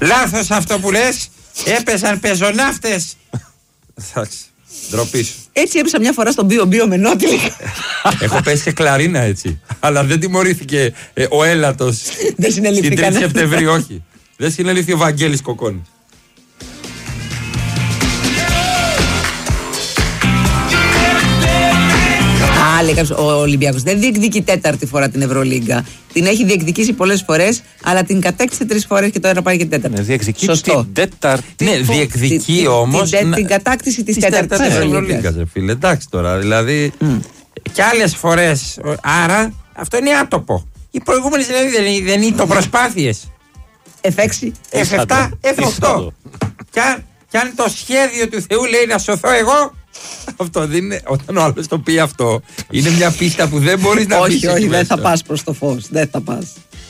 Λάθος αυτό που λες. Έπεσαν πεζοναύτες. Εντάξει. Ντροπή σου. Έτσι έπεσα μια φορά στον Μπίο με Νότιλ. Έχω πέσει και κλαρίνα έτσι. Αλλά δεν τιμωρήθηκε ο έλατος. Δεν συνελήφθη την 3η κανένα. Σεπτεμβρίου, όχι. Δεν συνελήφθη ο Βαγγέλης Κοκκόνης. Ο Ολυμπιακός δεν διεκδικεί τέταρτη φορά την Ευρωλίγκα. Την έχει διεκδικήσει πολλές φορές, αλλά την κατέκτησε 3 φορές και τώρα πάει και τέταρτη. Διεκδικεί Σωστό. την τέταρτη. Ναι, διεκδικεί όμως. Την κατάκτηση της τέταρτης Ευρωλίγκας. Φίλε, εντάξει τώρα. Δηλαδή. Και άλλες φορές. Άρα αυτό είναι άτοπο. Οι προηγούμενες δηλαδή δεν είναι το προσπάθειες. F6, F7, F8. Κι αν το σχέδιο του Θεού λέει να σωθώ εγώ. Αυτό δεν είναι. Όταν ο άλλος το πει αυτό, είναι μια πίστα που δεν μπορείς να πεις. Όχι, δεν θα πας προς το φως. Δεν θα πας.